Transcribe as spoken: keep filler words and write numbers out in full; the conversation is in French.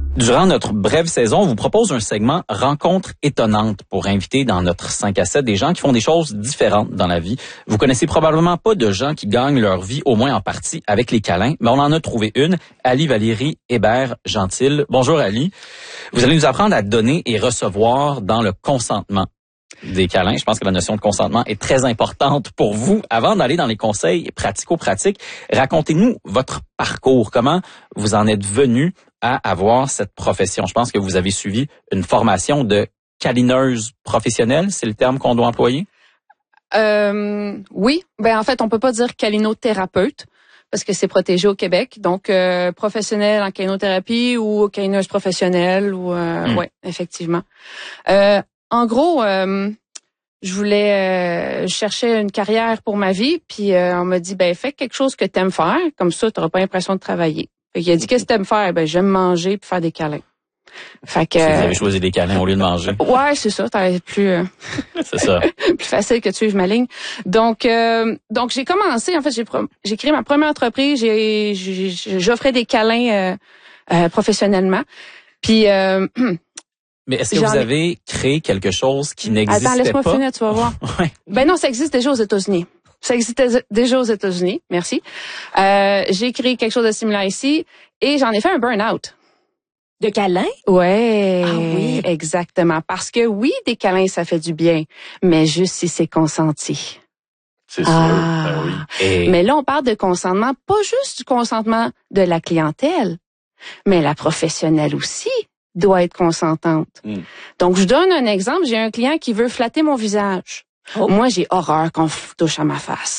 Durant notre brève saison, on vous propose un segment Rencontres étonnantes pour inviter dans notre cinq à sept des gens qui font des choses différentes dans la vie. Vous connaissez probablement pas de gens qui gagnent leur vie, au moins en partie, avec les câlins, mais on en a trouvé une, Ali Valérie Hébert-Gentil. Bonjour Ali. Vous allez nous apprendre à donner et recevoir dans le consentement des câlins. Je pense que la notion de consentement est très importante pour vous. Avant d'aller dans les conseils pratico-pratiques, racontez-nous votre parcours. Comment vous en êtes venu à avoir cette profession? Je pense que vous avez suivi une formation de câlineuse professionnelle, c'est le terme qu'on doit employer? Euh, oui. Ben en fait, on peut pas dire câlinothérapeute parce que c'est protégé au Québec. Donc, euh, professionnel en câlinothérapie ou câlineuse professionnelle. ou euh, mm. Ouais, effectivement. Euh, En gros, euh, je voulais euh, je cherchais une carrière pour ma vie, puis euh, on m'a dit ben fais quelque chose que t'aimes faire, comme ça t'auras pas l'impression de travailler. Fait qu'il a dit qu'est-ce que t'aimes faire? Ben j'aime manger puis faire des câlins. Fait que vous avez choisi des câlins au lieu de manger. Ouais, c'est ça, t'as plus euh, c'est ça. plus facile que de suivre ma ligne. Donc euh, donc j'ai commencé en fait j'ai j'ai créé ma première entreprise, j'ai, j'ai j'offrais des câlins euh, euh, professionnellement. Puis euh, Mais est-ce que J'en... vous avez créé quelque chose qui n'existait pas? Attends, laisse-moi pas? finir, tu vas voir. ouais. Ben non, ça existe déjà aux États-Unis. Ça existait déjà aux États-Unis, merci. Euh, j'ai créé quelque chose de similaire ici et j'en ai fait un burn-out. De câlins? Ouais. Ah oui. Exactement. Parce que oui, des câlins, ça fait du bien, mais juste si c'est consenti. C'est sûr, ah. ben oui. Et... Mais là, on parle de consentement, pas juste du consentement de la clientèle, mais la professionnelle aussi doit être consentante. Mm. Donc, je donne un exemple. J'ai un client qui veut flatter mon visage. Oh. Moi, j'ai horreur qu'on touche à ma face.